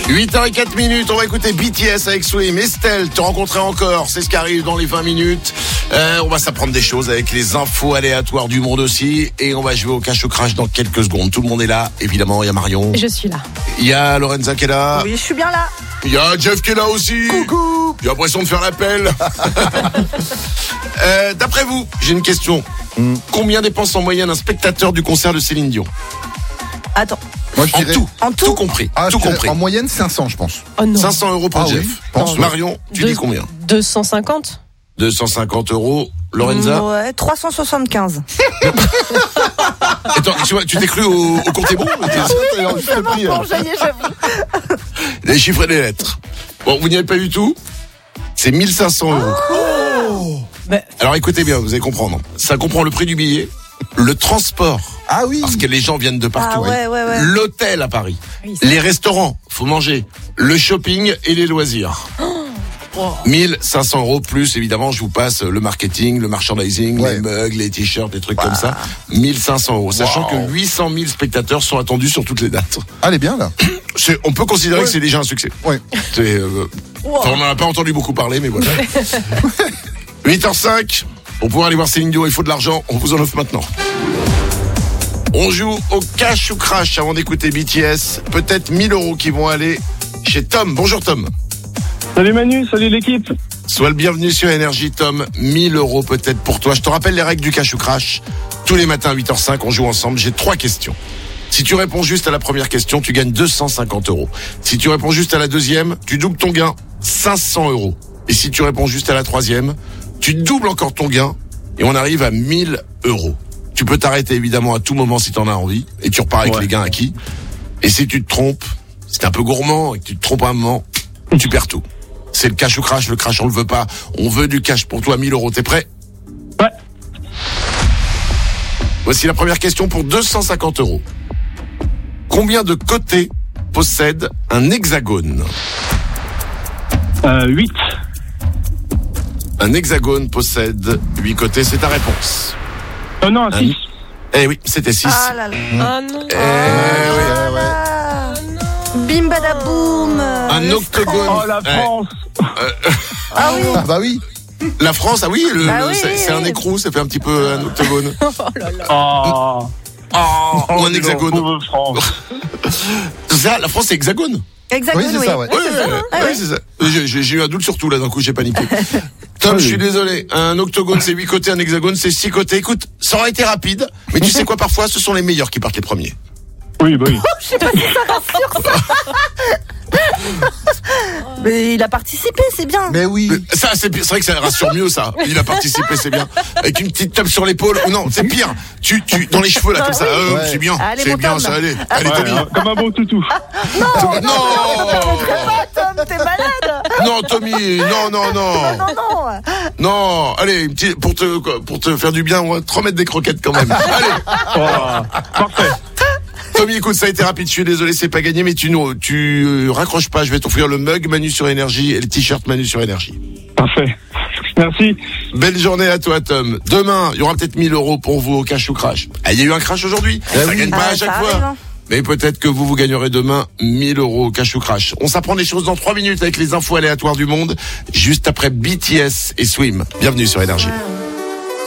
8h04, on va écouter BTS avec Swim. Estelle, te rencontrer encore, c'est ce qui arrive dans les 20 minutes. On va s'apprendre des choses avec les infos aléatoires du monde aussi. Et on va jouer au cash ou crash dans quelques secondes. Tout le monde est là, évidemment, il y a Marion. Je suis là. Il y a Lorenza qui est là. Oui, je suis bien là. Il y a Jeff qui est là aussi. Coucou. J'ai l'impression de faire l'appel. D'après vous, j'ai une question. Combien dépense en moyenne un spectateur du concert de Céline Dion? Attends. Moi, je dirais... Tout compris. je dirais compris. En moyenne, 500, je pense. Oh non. 500 € pour Ah Jeff. oui, je pense, Marion, tu dis combien? 250. 250 €. Lorenza? Ouais, 375. Attends, tu t'es cru au compte bon? J'avoue. Les chiffres et les lettres. Bon, vous n'y avez pas du tout? C'est 1500 €. Mais... Alors écoutez bien, vous allez comprendre. Ça comprend le prix du billet, le transport. Ah oui. Parce que les gens viennent de partout. Ah ouais. L'hôtel à Paris. Oui, les restaurants, faut manger. Le shopping et les loisirs. 1500 € plus, évidemment, je vous passe le marketing, le merchandising, les mugs, les t-shirts, des trucs comme ça. 1500 €. Sachant que 800 000 spectateurs sont attendus sur toutes les dates. Ah, elle est bien, là. On peut considérer que c'est déjà un succès. Ouais. On n'en a pas entendu beaucoup parler, mais voilà. 8h05. Pour pouvoir aller voir Céline Dion, il faut de l'argent. On vous en offre maintenant. On joue au cash ou crash avant d'écouter BTS. Peut-être 1000 € qui vont aller chez Tom. Bonjour Tom. Salut Manu, salut l'équipe. Sois le bienvenu sur Énergie Tom. 1000 € peut-être pour toi. Je te rappelle les règles du cash ou crash. Tous les matins à 8h05, on joue ensemble. J'ai 3 questions. Si tu réponds juste à la première question, tu gagnes 250 €. Si tu réponds juste à la deuxième, tu doubles ton gain, 500 €. Et si tu réponds juste à la troisième, tu doubles encore ton gain et on arrive à 1000 €. Tu peux t'arrêter évidemment à tout moment si t'en as envie et tu repars avec les gains acquis. Et si tu te trompes, si t'es un peu gourmand et que tu te trompes un moment, tu perds tout. C'est le cash ou crash. Le crash, on le veut pas. On veut du cash pour toi, 1000 €. T'es prêt? Ouais. Voici la première question pour 250 €. Combien de côtés possède un hexagone? 8. Un hexagone possède 8 côtés, c'est ta réponse. Non, 6. Eh oui, c'était 6. Ah là là. Ah non. Bim badaboum. Un octogone. Oh, la France. Ah oui. Ah bah oui. La France, ah oui, c'est un oui. écrou, ça fait un petit peu un octogone. Oh là là. Oh. Ou un hexagone. Pauvre France. Ça, la France, c'est hexagone. Hexagone, Oui, c'est ça, ouais. Ouais, c'est ça. J'ai eu un doute sur tout, là, d'un coup, j'ai paniqué. Tom, je suis désolé. Un octogone, c'est 8 côtés, un hexagone, c'est 6 côtés. Écoute, ça aurait été rapide, mais tu sais quoi, parfois, ce sont les meilleurs qui partent les premiers. Oui, bah oui. Je sais pas si ça rassure ça. Mais il a participé, c'est bien. Mais oui. Ça, c'est vrai que ça rassure mieux, ça. Il a participé, c'est bien. Avec une petite tape sur l'épaule. Oh non, c'est pire. Tu dans les cheveux, là, comme ça. Ouais. C'est bien. Allez, C'est mon bien, Tom. ça, allez. Ah, Allez, Ouais, Tommy. comme un bon toutou. Non. Tom, t'es malade. Non, Tommy. Non. Non. Non. Allez, pour te faire du bien, on va te remettre des croquettes quand même. Allez. Oh, parfait. Tommy, écoute, ça a été rapide, je suis désolé, c'est pas gagné, mais tu raccroches pas, je vais t'offrir le mug Manu sur Énergie et le t-shirt Manu sur Énergie. Parfait. Merci. Belle journée à toi, Tom. Demain, il y aura peut-être 1000 € pour vous au cash ou crash. Ah, il y a eu un crash aujourd'hui. Ça gagne pas à chaque fois. Arrive, hein. Mais peut-être que vous gagnerez demain 1000 € au cash ou crash. On s'apprend des choses dans 3 minutes avec les infos aléatoires du monde, juste après BTS et Swim. Bienvenue sur Énergie.